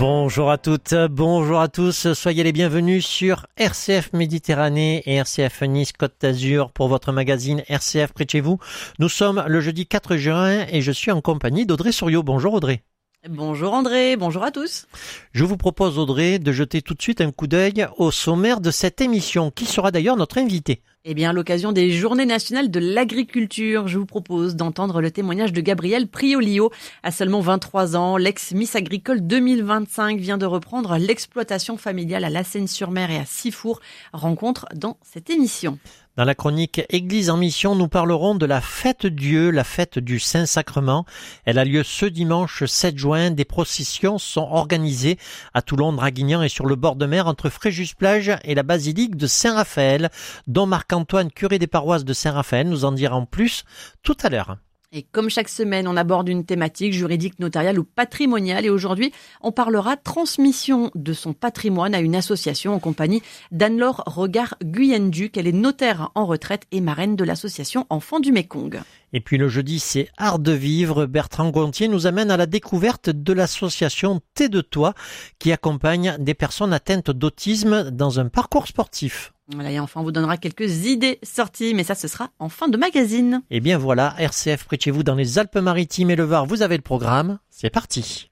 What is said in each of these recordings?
Bonjour à toutes, bonjour à tous, soyez les bienvenus sur RCF Méditerranée et RCF Nice Côte d'Azur pour votre magazine RCF près de chez vous. Nous sommes le jeudi 4 juin et je suis en compagnie d'Audrey Souriau. Bonjour Audrey. Bonjour André, bonjour à tous. Je vous propose Audrey de jeter tout de suite un coup d'œil au sommaire de cette émission qui sera d'ailleurs notre invité. Eh bien, à l'occasion des Journées nationales de l'agriculture, je vous propose d'entendre le témoignage de Gabrielle Priolio. À seulement 23 ans, l'ex-Miss Agricole 2025 vient de reprendre l'exploitation familiale à La Seyne-sur-Mer et à Sifour. Rencontre dans cette émission. Dans la chronique Église en mission, nous parlerons de la fête Dieu, la fête du Saint-Sacrement. Elle a lieu ce dimanche 7 juin. Des processions sont organisées à Toulon, Draguignan et sur le bord de mer entre Fréjus-Plage et la basilique de Saint-Raphaël, dont Marc-Antoine, curé des paroisses de Saint-Raphaël, nous en dira en plus tout à l'heure. Et comme chaque semaine, on aborde une thématique juridique, notariale ou patrimoniale. Et aujourd'hui, on parlera transmission de son patrimoine à une association en compagnie d'Anne-Laure Regard-Guyenduc. Elle est notaire en retraite et marraine de l'association Enfants du Mékong. Et puis le jeudi, c'est Art de vivre. Bertrand Gontier nous amène à la découverte de l'association Thé de Toi qui accompagne des personnes atteintes d'autisme dans un parcours sportif. Voilà, et enfin, on vous donnera quelques idées sorties, mais ça, ce sera en fin de magazine. Et bien voilà, RCF près de chez vous dans les Alpes-Maritimes et le Var, vous avez le programme. C'est parti.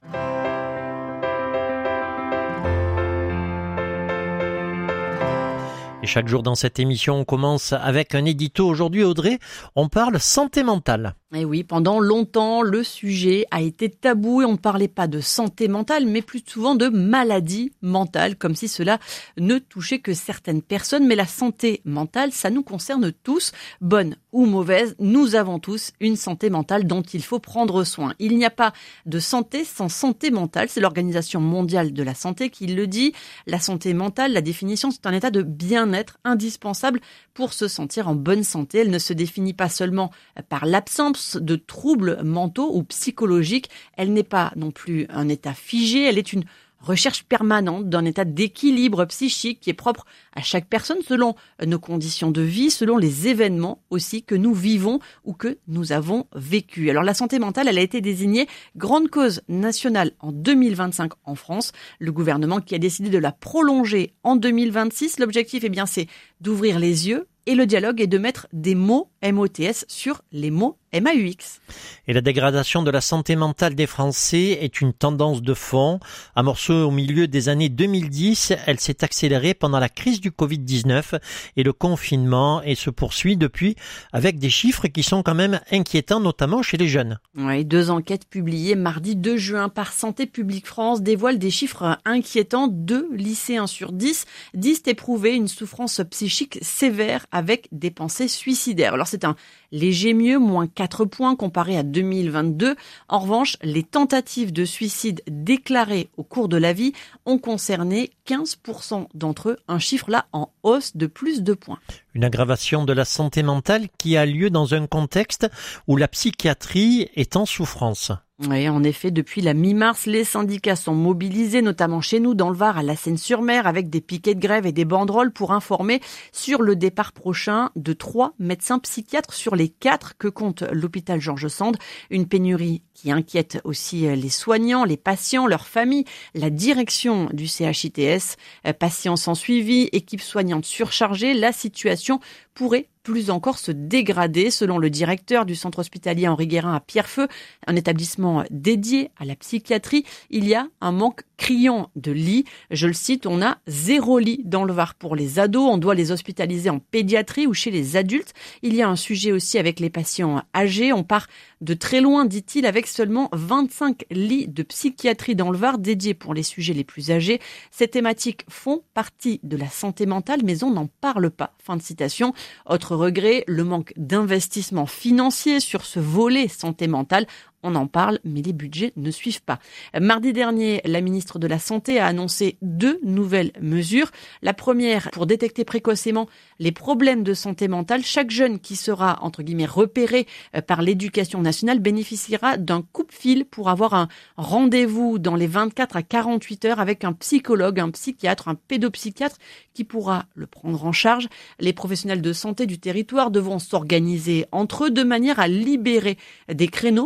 Et chaque jour dans cette émission, on commence avec un édito. Aujourd'hui, Audrey, on parle santé mentale. Et oui, pendant longtemps, le sujet a été tabou et on ne parlait pas de santé mentale, mais plus souvent de maladie mentale, comme si cela ne touchait que certaines personnes. Mais la santé mentale, ça nous concerne tous, bonne ou mauvaise. Nous avons tous une santé mentale dont il faut prendre soin. Il n'y a pas de santé sans santé mentale. C'est l'Organisation mondiale de la santé qui le dit. La santé mentale, la définition, c'est un état de bien-être indispensable pour se sentir en bonne santé. Elle ne se définit pas seulement par l'absence de troubles mentaux ou psychologiques. Elle n'est pas non plus un état figé, elle est une recherche permanente d'un état d'équilibre psychique qui est propre à chaque personne selon nos conditions de vie, selon les événements aussi que nous vivons ou que nous avons vécu. Alors la santé mentale, elle a été désignée grande cause nationale en 2025 en France. Le gouvernement qui a décidé de la prolonger en 2026. L'objectif, c'est d'ouvrir les yeux et le dialogue est de mettre des mots MOTS sur les mots MAUX. Et la dégradation de la santé mentale des Français est une tendance de fond. Amorcée au milieu des années 2010, elle s'est accélérée pendant la crise du Covid-19 et le confinement et se poursuit depuis avec des chiffres qui sont quand même inquiétants, notamment chez les jeunes. Oui, 2 enquêtes publiées mardi 2 juin par Santé publique France dévoilent des chiffres inquiétants. 2 lycéens sur 10 disent éprouver une souffrance psychique sévère avec des pensées suicidaires. Alors c'est un léger mieux, moins 4 points comparé à 2022. En revanche, les tentatives de suicide déclarées au cours de la vie ont concerné 15% d'entre eux, un chiffre là en hausse de plus de points. Une aggravation de la santé mentale qui a lieu dans un contexte où la psychiatrie est en souffrance. Oui, en effet, depuis la mi-mars, les syndicats sont mobilisés, notamment chez nous, dans le Var, à La Seyne-sur-Mer, avec des piquets de grève et des banderoles pour informer sur le départ prochain de 3 médecins psychiatres sur les 4 que compte l'hôpital Georges Sand. Une pénurie qui inquiète aussi les soignants, les patients, leurs familles, la direction du CHITS, patients sans suivi, équipe soignante surchargée. La situation pourrait plus encore se dégrader, selon le directeur du centre hospitalier Henri Guérin à Pierrefeu, un établissement dédié à la psychiatrie. Il y a un manque criant de lits. Je le cite, on a 0 lit dans le Var pour les ados. On doit les hospitaliser en pédiatrie ou chez les adultes. Il y a un sujet aussi avec les patients âgés. On part de très loin, dit-il, avec seulement 25 lits de psychiatrie dans le Var dédiés pour les sujets les plus âgés. Ces thématiques font partie de la santé mentale, mais on n'en parle pas. Fin de citation. Autre regret, le manque d'investissement financier sur ce volet santé mentale. On en parle, mais les budgets ne suivent pas. Mardi dernier, la ministre de la Santé a annoncé 2 nouvelles mesures. La première, pour détecter précocement les problèmes de santé mentale. Chaque jeune qui sera, entre guillemets, repéré par l'éducation nationale bénéficiera d'un coupe-fil pour avoir un rendez-vous dans les 24 à 48 heures avec un psychologue, un psychiatre, un pédopsychiatre qui pourra le prendre en charge. Les professionnels de santé du territoire devront s'organiser entre eux de manière à libérer des créneaux pour ces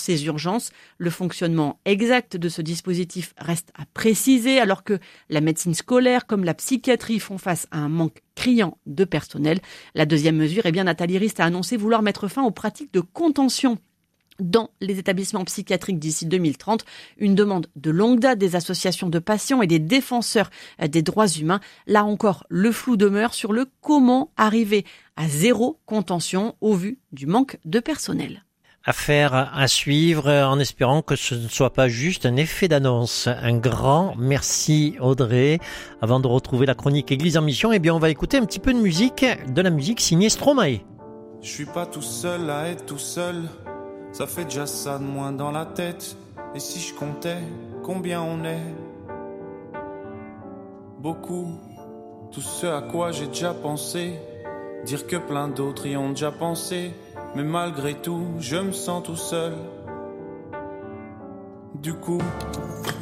ces urgences. Le fonctionnement exact de ce dispositif reste à préciser, alors que la médecine scolaire comme la psychiatrie font face à un manque criant de personnel. La deuxième mesure, Nathalie Rist a annoncé vouloir mettre fin aux pratiques de contention dans les établissements psychiatriques d'ici 2030, une demande de longue date des associations de patients et des défenseurs des droits humains. Là encore, le flou demeure sur le comment arriver à zéro contention au vu du manque de personnel. Affaire à suivre en espérant que ce ne soit pas juste un effet d'annonce. Un grand merci Audrey. Avant de retrouver la chronique Église en mission, on va écouter un petit peu de la musique signée Stromae. Je suis pas tout seul à être tout seul. Ça fait déjà ça de moins dans la tête. Et si je comptais combien on est? Beaucoup. Tout ce à quoi j'ai déjà pensé. Dire que plein d'autres y ont déjà pensé. Mais malgré tout, je me sens tout seul. Du coup